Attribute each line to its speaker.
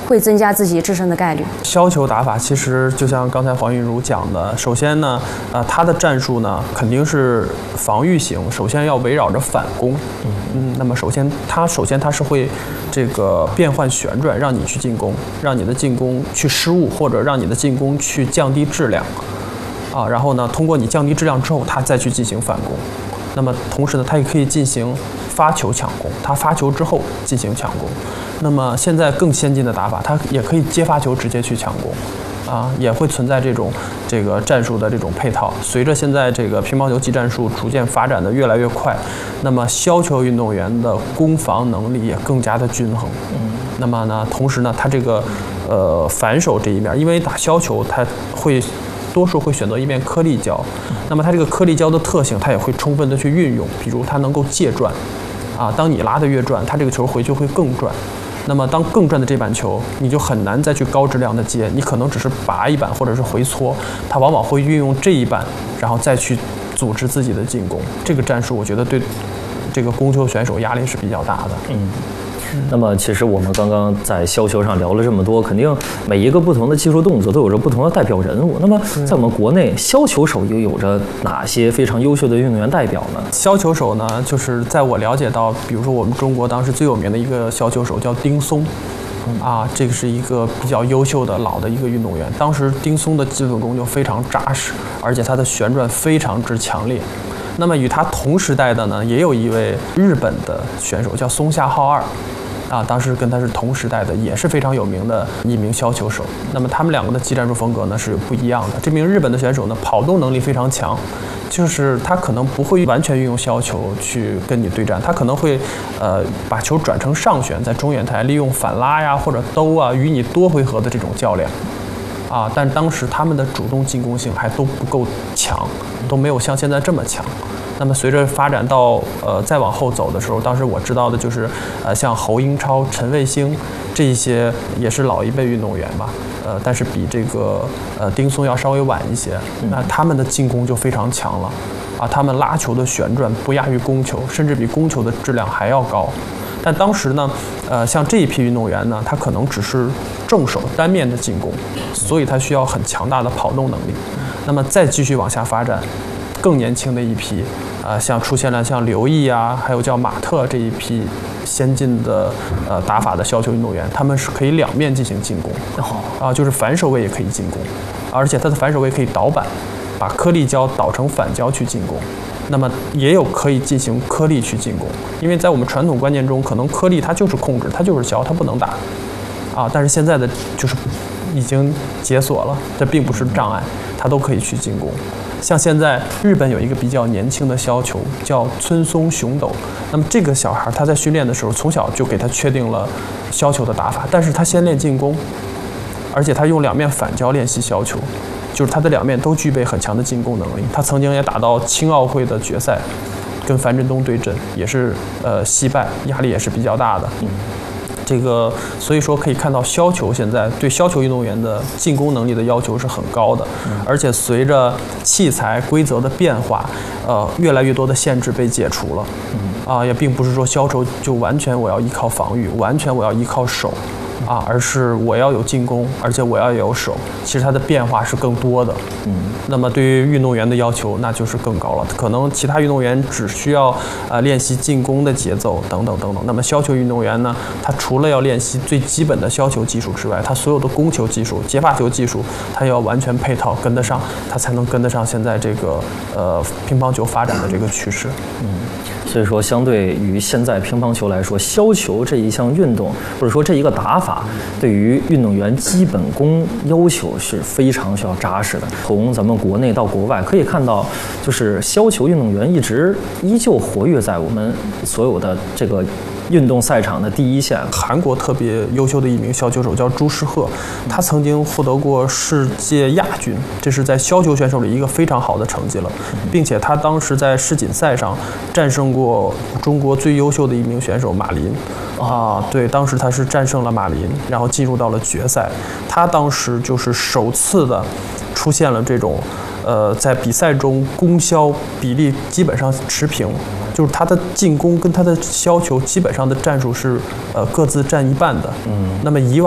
Speaker 1: 会增加自己制胜的概率。
Speaker 2: 削球打法其实就像刚才黄韵如讲的，首先呢，他的战术呢肯定是防御型，首先要围绕着反攻。那么首先他是会这个变换旋转，让你去进攻，让你的进攻去失误，或者让你的进攻去降低质量。然后呢，通过你降低质量之后，他再去进行反攻。那么同时呢，他也可以进行发球抢攻，他发球之后进行抢攻。那么现在更先进的打法，他也可以接发球直接去抢攻。也会存在这个战术的这种配套。随着现在这个乒乓球技战术逐渐发展的越来越快，那么削球运动员的攻防能力也更加的均衡。那么呢，同时呢，他这个反手这一面，因为打削球，他多数会选择一面颗粒胶，那么它这个颗粒胶的特性，它也会充分的去运用，比如它能够借转，当你拉得越转，它这个球回去会更转。那么当更转的这板球，你就很难再去高质量的接，你可能只是拔一板或者是回搓，它往往会运用这一板，然后再去组织自己的进攻。这个战术我觉得对这个攻球选手压力是比较大的。
Speaker 3: 那么其实我们刚刚在削球上聊了这么多，肯定每一个不同的技术动作都有着不同的代表人物。那么在我们国内，削球手又有着哪些非常优秀的运动员代表呢？
Speaker 2: 削球手呢，就是在我了解到，比如说我们中国当时最有名的一个削球手叫丁松，这个是一个比较优秀的老的一个运动员。当时丁松的基本功就非常扎实，而且他的旋转非常之强烈。那么与他同时代的呢，也有一位日本的选手叫松下浩二。当时跟他是同时代的，也是非常有名的一名削球手。那么他们两个的技战术风格呢是不一样的。这名日本的选手呢，跑动能力非常强，就是他可能不会完全运用削球去跟你对战，他可能会把球转成上旋，在中远台利用反拉呀或者兜与你多回合的这种较量。但当时他们的主动进攻性还都不够强，都没有像现在这么强。那么随着发展到再往后走的时候，当时我知道的就是像侯英超、陈卫星这一些也是老一辈运动员吧，但是比这个丁松要稍微晚一些。那他们的进攻就非常强了，他们拉球的旋转不亚于攻球，甚至比攻球的质量还要高。但当时呢，像这一批运动员呢，他可能只是正手单面的进攻，所以他需要很强大的跑动能力。那么再继续往下发展，更年轻的一批，像出现了像刘毅还有叫马特这一批先进的打法的削球运动员，他们是可以两面进行进攻，就是反手位也可以进攻，而且他的反手位可以倒板，把颗粒胶倒成反胶去进攻。那么也有可以进行颗粒去进攻，因为在我们传统观念中，可能颗粒它就是控制，它就是削，它不能打，但是现在的就是已经解锁了，这并不是障碍，它都可以去进攻。像现在日本有一个比较年轻的削球叫村松雄斗，那么这个小孩他在训练的时候从小就给他确定了削球的打法，但是他先练进攻，而且他用两面反胶练习削球，就是他的两面都具备很强的进攻能力。他曾经也打到青奥会的决赛，跟樊振东对阵，也是惜败，压力也是比较大的。这个所以说可以看到，削球现在对削球运动员的进攻能力的要求是很高的，而且随着器材规则的变化，越来越多的限制被解除了，也并不是说削球就完全我要依靠防御，完全我要依靠手。而是我要有进攻，而且我要有手，其实它的变化是更多的。那么对于运动员的要求那就是更高了，可能其他运动员只需要练习进攻的节奏等等等等。那么削球运动员呢，他除了要练习最基本的削球技术之外，他所有的攻球技术、接发球技术，他要完全配套跟得上，他才能跟得上现在这个乒乓球发展的这个趋势。
Speaker 3: 所以说，相对于现在乒乓球来说，削球这一项运动，或者说这一个打法，对于运动员基本功要求是非常需要扎实的。从咱们国内到国外可以看到，就是削球运动员依旧活跃在我们所有的这个运动赛场的第一线。
Speaker 2: 韩国特别优秀的一名削球手叫朱世赫，他曾经获得过世界亚军，这是在削球选手里一个非常好的成绩了，并且他当时在世锦赛上战胜过中国最优秀的一名选手马林。对，当时他是战胜了马林，然后进入到了决赛。他当时就是首次的出现了这种在比赛中攻削比例基本上持平，就是他的进攻跟他的削球基本上的战术是各自占一半的。那么以往